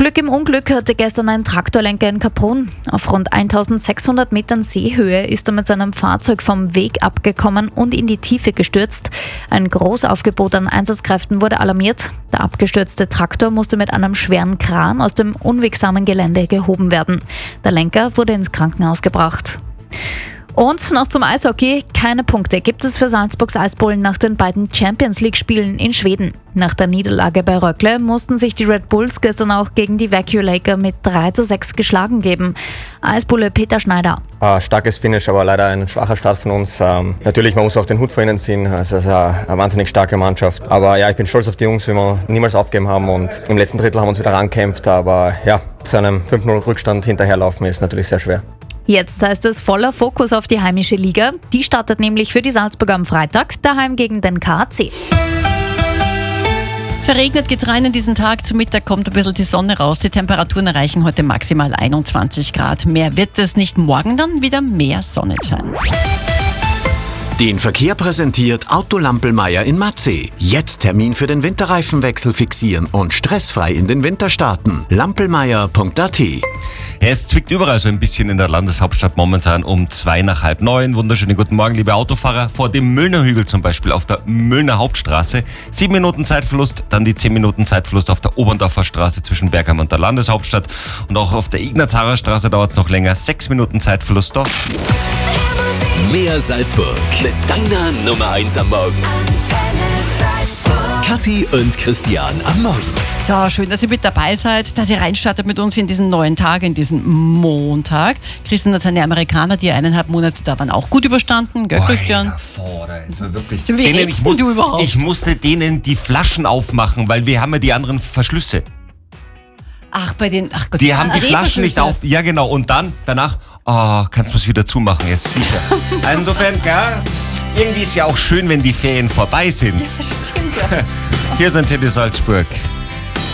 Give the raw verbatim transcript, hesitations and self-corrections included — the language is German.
Glück im Unglück hatte gestern ein Traktorlenker in Kaprun. Auf rund eintausendsechshundert Metern Seehöhe ist er mit seinem Fahrzeug vom Weg abgekommen und in die Tiefe gestürzt. Ein Großaufgebot an Einsatzkräften wurde alarmiert. Der abgestürzte Traktor musste mit einem schweren Kran aus dem unwegsamen Gelände gehoben werden. Der Lenker wurde ins Krankenhaus gebracht. Und noch zum Eishockey. Keine Punkte gibt es für Salzburgs Eisbullen nach den beiden Champions-League-Spielen in Schweden. Nach der Niederlage bei Rögle mussten sich die Red Bulls gestern auch gegen die Vacu Laker mit drei zu sechs geschlagen geben. Eisbulle Peter Schneider. Ein starkes Finish, aber leider ein schwacher Start von uns. Ähm, natürlich, man muss auch den Hut vor ihnen ziehen. Es ist eine, eine wahnsinnig starke Mannschaft. Aber ja, ich bin stolz auf die Jungs, wie wir niemals aufgeben haben. Und im letzten Drittel haben wir uns wieder rangekämpft. Aber ja, zu einem fünf null Rückstand hinterherlaufen ist natürlich sehr schwer. Jetzt heißt es voller Fokus auf die heimische Liga. Die startet nämlich für die Salzburger am Freitag, daheim gegen den K A C. Verregnet geht's rein in diesen Tag. Zu Mittag kommt ein bisschen die Sonne raus. Die Temperaturen erreichen heute maximal einundzwanzig Grad. Mehr wird es nicht. Morgen dann wieder mehr Sonnenschein. Den Verkehr präsentiert Auto Lampelmeier in Matzeh. Jetzt Termin für den Winterreifenwechsel fixieren und stressfrei in den Winter starten. lampelmeier punkt a t. Ja, es zwickt überall so ein bisschen in der Landeshauptstadt momentan um zwei nach halb neun. Wunderschönen guten Morgen, liebe Autofahrer. Vor dem Müllner-Hügel zum Beispiel auf der Müllner Hauptstraße. Sieben Minuten Zeitverlust, dann die zehn Minuten Zeitverlust auf der Oberndorfer Straße zwischen Bergheim und der Landeshauptstadt. Und auch auf der Ignazharer Straße dauert es noch länger. Sechs Minuten Zeitverlust dort. Mehr Salzburg mit deiner Nummer eins am Morgen. Kathi und Christian am Morgen. So, schön, dass ihr mit dabei seid, dass ihr reinstartet mit uns in diesen neuen Tag, in diesen Montag. Christian hat seine Amerikaner, die eineinhalb Monate da waren, auch gut überstanden, gell, Christian? Oh, das war wirklich. So, wie denen, ich, muss, du überhaupt? ich musste denen die Flaschen aufmachen, weil wir haben ja die anderen Verschlüsse. Ach, bei den, ach Gott, Die haben die ah, Flaschen nicht auf. Ja, genau. Und dann, danach, oh, kannst du es wieder zumachen, jetzt sicher. Insofern, ja, irgendwie ist ja auch schön, wenn die Ferien vorbei sind. Ja, stimmt, ja. Hier sind Teddy Salzburg.